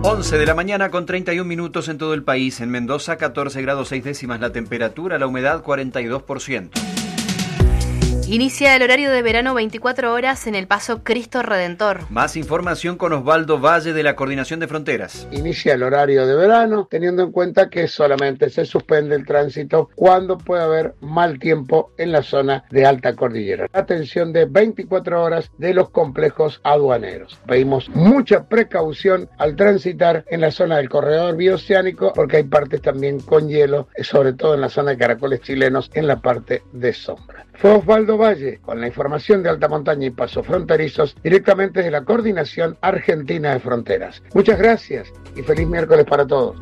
11 de la mañana con 31 minutos en todo el país. En Mendoza, 14 grados 6 décimas la temperatura, la humedad 42%. Inicia el horario de verano 24 horas en el Paso Cristo Redentor. Más información con Osvaldo Valle de la Coordinación de Fronteras. Inicia el horario de verano teniendo en cuenta que solamente se suspende el tránsito cuando puede haber mal tiempo en la zona de alta cordillera. Atención de 24 horas de los complejos aduaneros. Pedimos mucha precaución al transitar en la zona del corredor bioceánico porque hay partes también con hielo, sobre todo en la zona de caracoles chilenos en la parte de sombra. Fue Osvaldo Valle con la información de alta montaña y pasos fronterizos directamente de la Coordinación Argentina de Fronteras. Muchas gracias y feliz miércoles para todos.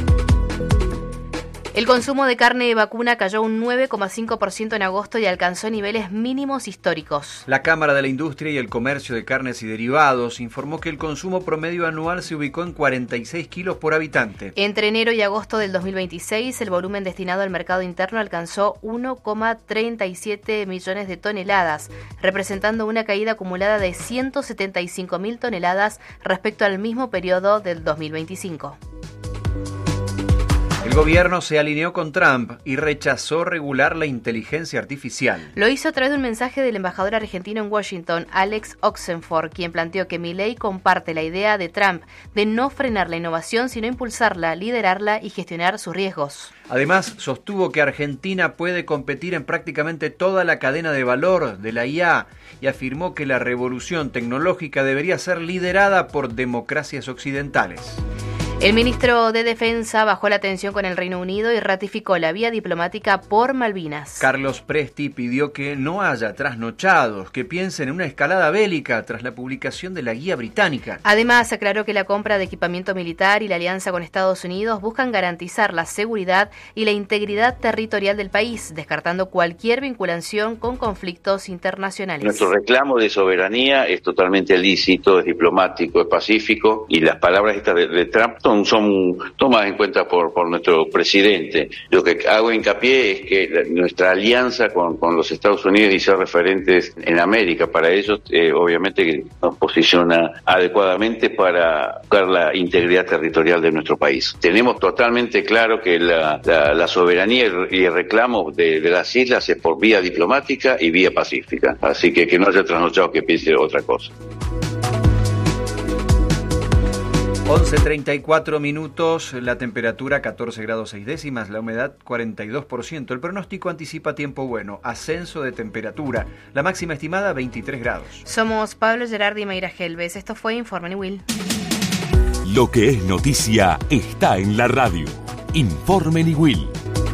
El consumo de carne vacuna cayó un 9,5% en agosto y alcanzó niveles mínimos históricos. La Cámara de la Industria y el Comercio de Carnes y Derivados informó que el consumo promedio anual se ubicó en 46 kilos por habitante. Entre enero y agosto del 2026, el volumen destinado al mercado interno alcanzó 1,37 millones de toneladas, representando una caída acumulada de 175.000 toneladas respecto al mismo periodo del 2025. El gobierno se alineó con Trump y rechazó regular la inteligencia artificial. Lo hizo a través de un mensaje del embajador argentino en Washington, Alex Oxenford, quien planteó que Milei comparte la idea de Trump de no frenar la innovación, sino impulsarla, liderarla y gestionar sus riesgos. Además, sostuvo que Argentina puede competir en prácticamente toda la cadena de valor de la IA y afirmó que la revolución tecnológica debería ser liderada por democracias occidentales. El ministro de Defensa bajó la tensión con el Reino Unido y ratificó la vía diplomática por Malvinas. Carlos Presti pidió que no haya trasnochados, que piensen en una escalada bélica tras la publicación de la guía británica. Además, aclaró que la compra de equipamiento militar y la alianza con Estados Unidos buscan garantizar la seguridad y la integridad territorial del país, descartando cualquier vinculación con conflictos internacionales. Nuestro reclamo de soberanía es totalmente lícito, es diplomático, es pacífico, y las palabras estas de Trump son tomadas en cuenta por nuestro presidente. Lo que hago hincapié es que nuestra alianza con los Estados Unidos y ser referentes en América, para ellos obviamente nos posiciona adecuadamente para buscar la integridad territorial de nuestro país. Tenemos totalmente claro que la soberanía y el reclamo de las islas es por vía diplomática y vía pacífica, así que no haya trasnochado que piense otra cosa. 11:34 minutos, la temperatura 14 grados 6 décimas, la humedad 42%. El pronóstico anticipa tiempo bueno, ascenso de temperatura, la máxima estimada 23 grados. Somos Pablo Gerardi y Mayra Gelbes. Esto fue Informe Niwil. Lo que es noticia está en la radio. Informe Niwil.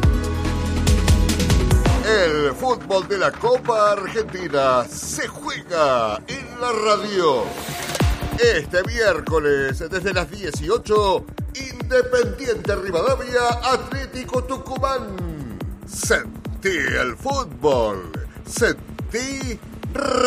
El fútbol de la Copa Argentina se juega en la radio. Este miércoles, desde las 18, Independiente Rivadavia, Atlético Tucumán. Sentí el fútbol. Sentí